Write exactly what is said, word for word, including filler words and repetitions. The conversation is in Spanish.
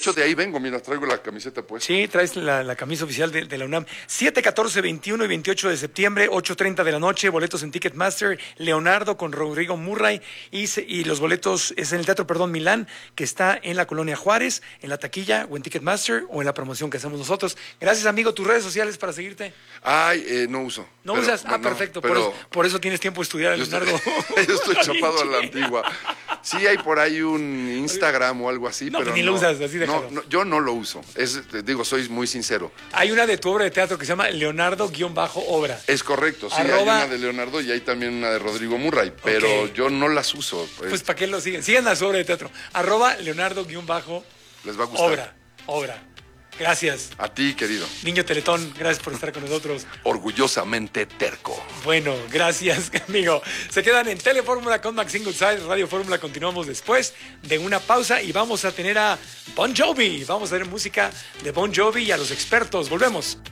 hecho, de ahí vengo, mira, traigo la camiseta pues. Sí, traes la, la camisa oficial de, de la UNAM. siete, catorce, veintiuno y veintiocho de septiembre, ocho treinta de la noche, boletos en Ticketmaster, Leonardo con Rodrigo Murray y, se, y los boletos es en el Teatro, perdón, Milán, que está en la Colonia Juárez, en la taquilla o en Ticketmaster o en la promoción que hacemos nosotros. Gracias, amigo. ¿Tus redes sociales para seguirte? Ay, eh, no uso. ¿No pero, usas? Ah, no, perfecto. pero, por, eso, por eso tienes tiempo de estudiar, yo Leonardo. Estoy, yo estoy chapado a la antigua. Sí, hay por ahí un Instagram o algo así, no, pero ni no, lo usas, así no, déjalo. no, yo no lo uso. Es, te digo, soy muy sincero. Hay una de tu obra de teatro que se llama Leonardo-obra. Es correcto, sí, Arroba... hay una de Leonardo y hay también una de Rodrigo Murray, pero okay. yo no las uso. Pues, pues ¿para qué lo siguen? Sigan a su obra de teatro. Arroba Leonardo-obra. Les va a gustar. Obra, obra. Gracias. A ti, querido. Niño Teletón, gracias por estar con nosotros. Orgullosamente terco. Bueno, gracias, amigo. Se quedan en Telefórmula con Maxine Goodside, Radio Fórmula. Continuamos después de una pausa y vamos a tener a Bon Jovi. Vamos a ver música de Bon Jovi y a los expertos. Volvemos.